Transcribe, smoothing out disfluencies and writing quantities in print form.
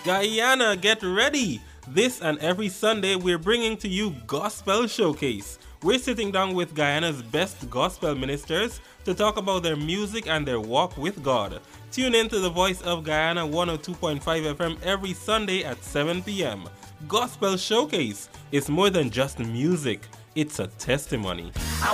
Guyana, get ready! This and every Sunday, we're bringing to you Gospel Showcase. We're sitting down with Guyana's best gospel ministers to talk about their music and their walk with God. Tune in to the Voice of Guyana 102.5 FM every Sunday at 7 p.m. Gospel Showcase is more than just music, it's a testimony.